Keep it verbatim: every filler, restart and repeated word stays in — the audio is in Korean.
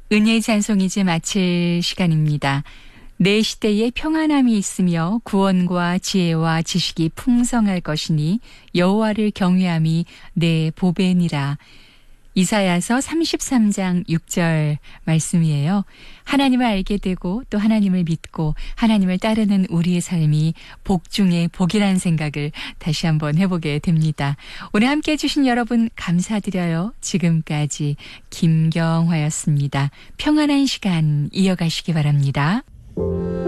은혜의 찬송 이제 마칠 시간입니다. 내 시대에 평안함이 있으며 구원과 지혜와 지식이 풍성할 것이니 여호와를 경외함이 내 보배니라. 이사야서 삼십삼 장 육 절 말씀이에요. 하나님을 알게 되고 또 하나님을 믿고 하나님을 따르는 우리의 삶이 복 중에 복이라는 생각을 다시 한번 해보게 됩니다. 오늘 함께해 주신 여러분 감사드려요. 지금까지 김경화였습니다. 평안한 시간 이어가시기 바랍니다.